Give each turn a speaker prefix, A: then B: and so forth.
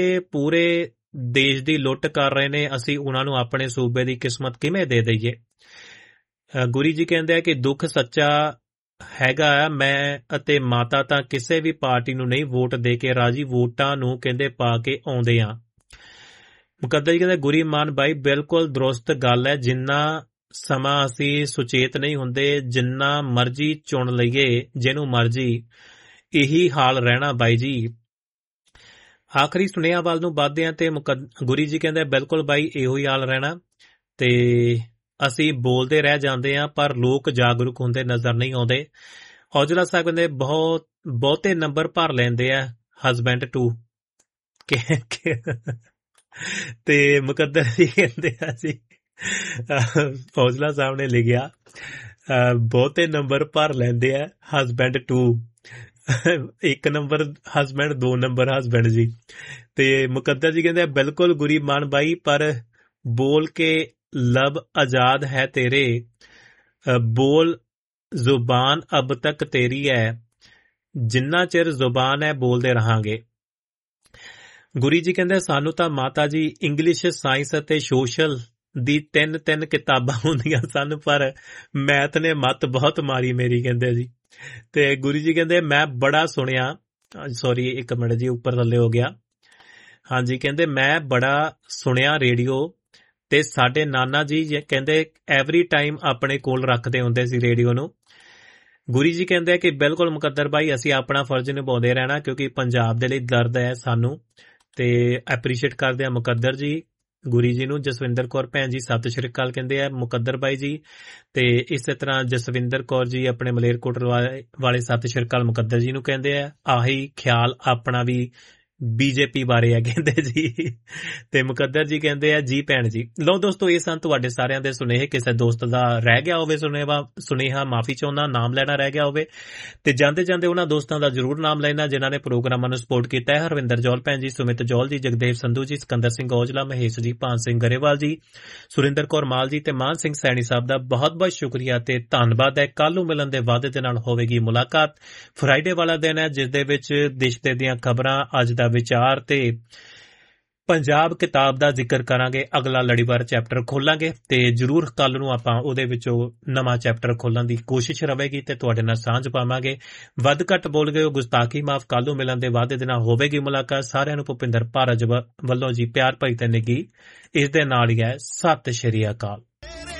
A: ਪੂਰੇ ਦੇਸ਼ ਦੀ ਲੁੱਟ ਕਰ ਰਹੇ ਨੇ, ਅਸੀਂ ਉਹਨਾਂ ਨੂੰ ਆਪਣੇ ਸੂਬੇ ਦੀ ਕਿਸਮਤ ਕਿਵੇਂ ਦੇ ਦਈਏ। ਗੁਰੀ ਜੀ ਕਹਿੰਦੇ ਆ ਕਿ ਦੁੱਖ ਸੱਚਾ ਹੈਗਾ ਆ, ਮੈਂ ਅਤੇ ਮਾਤਾ ਤਾਂ ਕਿਸੇ ਵੀ ਪਾਰਟੀ ਨੂੰ ਨਹੀਂ ਵੋਟ ਦੇ ਕੇ ਰਾਜੀ, ਵੋਟਾਂ ਨੂੰ ਕਹਿੰਦੇ ਪਾ ਕੇ ਆਉਂਦੇ ਆ। ਮੁਕੱਦਰ ਜੀ ਕਹਿੰਦੇ ਗੁਰੀ ਮਾਨ ਬਾਈ ਬਿਲਕੁਲ ਦਰੁਸਤ ਗੱਲ ਹੈ, ਜਿੰਨਾ ਸਮਾਂ ਅਸੀਂ ਸੁਚੇਤ ਨਹੀਂ ਹੁੰਦੇ, ਜਿੰਨਾ ਮਰਜ਼ੀ ਚੁਣ ਲਈਏ ਜਿਹਨੂੰ ਮਰਜ਼ੀ, ਇਹੀ ਹਾਲ ਰਹਿਣਾ ਬਾਈ ਜੀ। ਆਖਰੀ ਸੁਨੇਹਾ ਵੱਲ ਨੂੰ ਵੱਧਦੇ ਆ ਤੇ ਗੁਰੀ ਜੀ ਕਹਿੰਦੇ ਬਿਲਕੁਲ ਬਾਈ ਇਹੋ ਹੀ ਹਾਲ ਰਹਿਣਾ, ਤੇ ਅਸੀਂ ਬੋਲਦੇ ਰਹਿ ਜਾਂਦੇ ਆ ਪਰ ਲੋਕ ਜਾਗਰੂਕ ਹੁੰਦੇ ਨਜ਼ਰ ਨਹੀਂ ਆਉਂਦੇ। ਔਜਲਾ ਸਾਹਿਬ ਕਹਿੰਦੇ ਬਹੁਤੇ ਨੰਬਰ ਭਰ ਲੈਂਦੇ ਆ ਹਸਬੈਂਡ 2 ਤੇ ਮੁਕੱਦਰ ਜੀ ਕਹਿੰਦੇ ਆ ਜੀ, ਔਜਲਾ ਸਾਹਿਬ ਨੇ ਲਿਖਿਆ ਬਹੁਤੇ ਨੰਬਰ ਭਰ ਲੈਂਦੇ ਆ husband 2, 1 number husband 2 number husband ਜੀ। ਤੇ ਮੁਕੱਦਰ ਜੀ ਕਹਿੰਦੇ ਬਿਲਕੁਲ ਗੁਰੀ ਮਾਨ ਬਾਈ, ਪਰ ਬੋਲ ਕੇ लब आजाद है तेरे, बोल जुबान अब तक तेरी है, जिन्ना चिर जुबान है बोलते रहांगे। गुरी जी कहते सानू तां माता जी इंग्लिश साइंस अते सोशल दी 3 किताबां हुंदियां सन, पर मैथ ने मत बहुत मारी मेरी कहंदे जी। ते गुरी जी कहते मैं बड़ा सुनिया, सॉरी 1 मिनट जी उपर थल्ले हो गया, हाँ जी कहते मैं बड़ा सुनिया रेडियो, ਤੇ ਸਾਡੇ ਨਾਨਾ ਜੀ ਕਹਿੰਦੇ ਐਵਰੀ ਟਾਈਮ ਆਪਣੇ ਕੋਲ ਰੱਖਦੇ ਹੁੰਦੇ ਸੀ ਰੇਡੀਓ ਨੂੰ। ਗੁਰੀ ਜੀ ਕਹਿੰਦੇ ਕਿ ਬਿਲਕੁਲ ਮੁਕੱਦਰ ਬਾਈ, ਅਸੀਂ ਆਪਣਾ ਫਰਜ਼ ਨਿਭਾਉਂਦੇ ਰਹਿਣਾ, ਕਿਉਂਕਿ ਪੰਜਾਬ ਦੇ ਲਈ ਦਰਦ ਹੈ ਸਾਨੂੰ, ਤੇ ਐਪਰੀਸ਼ੀਏਟ ਕਰਦੇ ਆ ਮੁਕੱਦਰ ਜੀ ਗੁਰੀ ਜੀ ਨੂੰ। ਜਸਵਿੰਦਰ ਕੌਰ ਭੈਣ ਜੀ ਸਤਿ ਸ਼੍ਰੀ ਅਕਾਲ ਕਹਿੰਦੇ ਆ ਮੁਕੱਦਰ ਬਾਈ ਜੀ, ਤੇ ਇਸੇ ਤਰ੍ਹਾਂ ਜਸਵਿੰਦਰ ਕੌਰ ਜੀ ਆਪਣੇ ਮਲੇਰਕੋਟਲਾ ਵਾਲੇ ਸਤਿ ਸ਼੍ਰੀ ਅਕਾਲ ਮੁਕੱਦਰ ਜੀ ਨੂੰ ਕਹਿੰਦੇ ਆ। ਆਹੀ ਖਿਆਲ ਆਪਣਾ ਵੀ ਬੀਜੇਪੀ ਬਾਰੇ ਆ ਕਹਿੰਦੇ ਜੀ। ਤੇ ਮੁਕੱਦਰ ਜੀ ਕਹਿੰਦੇ ਆ ਜੀ ਭੈਣ ਜੀ। ਲਓ ਦੋਸਤੋ, ਇਹ ਸਨ ਤੁਹਾਡੇ ਸਾਰਿਆਂ ਦੇ ਸੁਨੇਹੇ। ਕਿਸੇ ਦੋਸਤ ਦਾ ਰਹਿ ਗਿਆ ਹੋਵੇ ਸੁਨੇਹਾ, ਮਾਫੀ ਚਾਹੁੰਦਾ, ਨਾਮ ਲੈਣਾ ਰਹਿ ਗਿਆ ਹੋਵੇ, ਤੇ ਜਾਂਦੇ ਜਾਂਦੇ ਉਹਨਾਂ ਦੋਸਤਾਂ ਦਾ ਜ਼ਰੂਰ ਨਾਮ ਲੈਣਾ ਜਿਨ੍ਹਾਂ ਨੇ ਪ੍ਰੋਗਰਾਮਾਂ ਨੂੰ ਸਪੋਰਟ ਕੀਤਾ ਹੈ। ਹਰਵਿੰਦਰ ਜੌਲ ਭੈਣ ਜੀ, ਸੁਮਿਤ ਜੌਲ ਜੀ, ਜਗਦੇਵ ਸੰਧੂ ਜੀ, ਸਿਕੰਦਰ ਸਿੰਘ ਔਜਲਾ, ਮਹੇਸ਼ ਜੀ, ਭਾਨ ਸਿੰਘ ਗਰੇਵਾਲ ਜੀ, ਸੁਰਿੰਦਰ ਕੌਰ ਮਾਲ ਜੀ ਤੇ ਮਾਨ ਸਿੰਘ ਸੈਣੀ ਸਾਹਿਬ ਦਾ ਬਹੁਤ ਬਹੁਤ ਸ਼ੁਕਰੀਆ ਤੇ ਧੰਨਵਾਦ ਹੈ। ਕੱਲ ਨੂੰ ਮਿਲਣ ਦੇ ਵਾਅਦੇ ਦੇ ਨਾਲ ਹੋਵੇਗੀ ਮੁਲਾਕਾਤ। ਫਰਾਈਡੇ ਵਾਲਾ ਦਿਨ ਹੈ ਜਿਸ ਦੇ ਵਿੱਚ ਦੇਸ਼ ਦੀਆਂ ਖਬਰਾਂ, ਅੱਜ ਦਾ ਵਿਚਾਰ ਤੇ ਪੰਜਾਬ ਕਿਤਾਬ ਦਾ ਜ਼ਿਕਰ ਕਰਾਂਗੇ। ਅਗਲਾ ਲੜੀਵਾਰ ਚੈਪਟਰ ਖੋਲਾਂਗੇ ਤੇ ਜ਼ਰੂਰ ਕੱਲ ਨੂੰ ਆਪਾਂ ਉਹਦੇ ਵਿੱਚੋਂ ਨਵਾਂ ਚੈਪਟਰ ਖੋਲਣ ਦੀ ਕੋਸ਼ਿਸ਼ ਰਹੇਗੀ ਤੇ ਤੁਹਾਡੇ ਨਾਲ ਸਾਂਝ ਪਾਵਾਂਗੇ। ਵੱਧ ਘੱਟ ਬੋਲ ਗਏ ਹੋ, ਗੁਸਤਾਖੀ ਮਾਫ। ਕੱਲ ਨੂੰ ਮਿਲਣ ਦੇ ਵਾਅਦੇ ਦੇ ਨਾਲ ਹੋਵੇਗੀ ਮੁਲਾਕਾਤ। ਸਾਰਿਆਂ ਨੂੰ ਭੁਪਿੰਦਰ ਭਾਰਜ ਵੱਲੋਂ ਜੀ ਪਿਆਰ ਭਰੀ ਤੇ ਨਿੱਘੀ ਇਸ ਦੇ ਨਾਲ ਹੀ ਹੈ ਸਤਿ ਸ਼੍ਰੀ ਅਕਾਲ।